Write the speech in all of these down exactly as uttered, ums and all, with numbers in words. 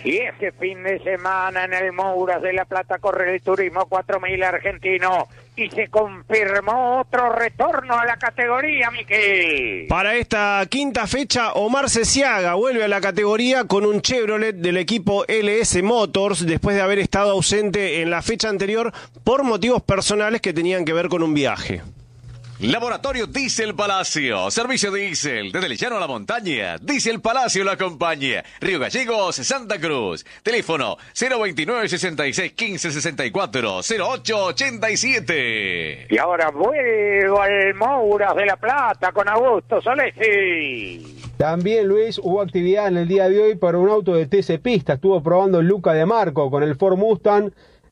Y este fin de semana en el Mouras de La Plata corre el Turismo cuatro mil argentino y se confirmó otro retorno a la categoría, Miquel. Para esta quinta fecha, Omar Ceciaga vuelve a la categoría con un Chevrolet del equipo L S Motors después de haber estado ausente en la fecha anterior por motivos personales que tenían que ver con un viaje. Laboratorio Diesel Palacio, servicio diésel, desde el llano a la montaña, Diesel Palacio lo acompaña, Río Gallegos, Santa Cruz, teléfono cero veintinueve, sesenta y seis, quince, sesenta y cuatro, cero ocho ochenta y siete. Y ahora vuelvo al Mouras de La Plata con Augusto Solesi. También, Luis, hubo actividad en el día de hoy para un auto de T C Pista, estuvo probando Luca De Marco con el Ford Mustang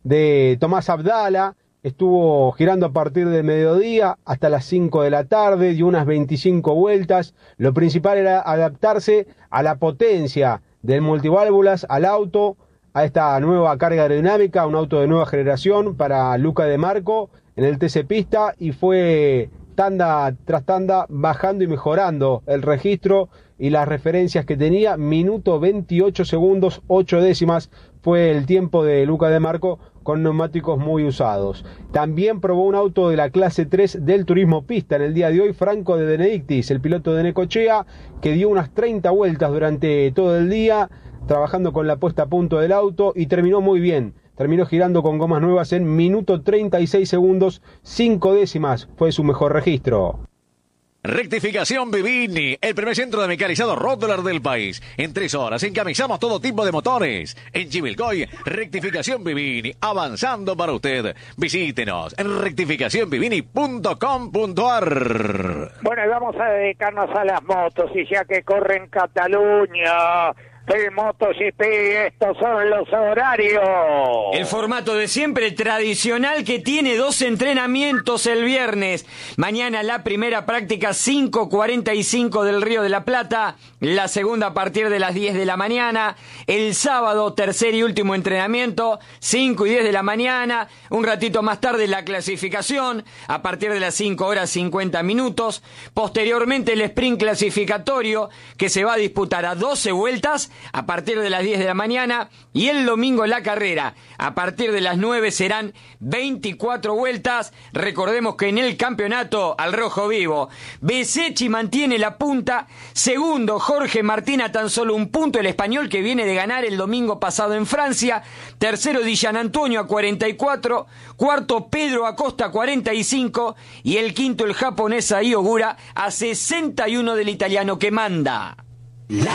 de Tomás Abdala. Estuvo girando a partir del mediodía hasta las cinco de la tarde, dio unas veinticinco vueltas. Lo principal era adaptarse a la potencia del multiválvulas, al auto, a esta nueva carga aerodinámica, un auto de nueva generación para Luca De Marco en el T C Pista, y fue tanda tras tanda bajando y mejorando el registro y las referencias que tenía. Minuto veintiocho segundos, ocho décimas fue el tiempo de Luca De Marco con neumáticos muy usados. También probó un auto de la clase tres del Turismo Pista en el día de hoy, Franco de Benedictis, el piloto de Necochea, que dio unas treinta vueltas durante todo el día, trabajando con la puesta a punto del auto, y terminó muy bien. Terminó girando con gomas nuevas en minuto treinta y seis segundos, cinco décimas fue su mejor registro. Rectificación Vivini, el primer centro de mecanizado Rotterdam del país. En tres horas encamisamos todo tipo de motores. En Chivilcoy, Rectificación Vivini, avanzando para usted. Visítenos en rectificación vivini punto com punto a r. Bueno, y vamos a dedicarnos a las motos, y ya que corre en Cataluña el MotoGP, estos son los horarios. El formato de siempre, tradicional, que tiene dos entrenamientos el viernes. Mañana la primera práctica, cinco cuarenta y cinco del Río de la Plata. La segunda a partir de las diez de la mañana. El sábado, tercer y último entrenamiento, cinco y diez de la mañana. Un ratito más tarde la clasificación, a partir de las cinco horas cincuenta minutos. Posteriormente el sprint clasificatorio, que se va a disputar a doce vueltas, a partir de las diez de la mañana, y el domingo la carrera a partir de las nueve serán veinticuatro vueltas. Recordemos que en el campeonato al rojo vivo Besechi mantiene la punta, segundo Jorge Martín a tan solo un punto, el español que viene de ganar el domingo pasado en Francia, tercero Di Gianantonio a cuarenta y cuatro, cuarto Pedro Acosta a cuarenta y cinco, y el quinto el japonés Ai Ogura a sesenta y uno del italiano que manda.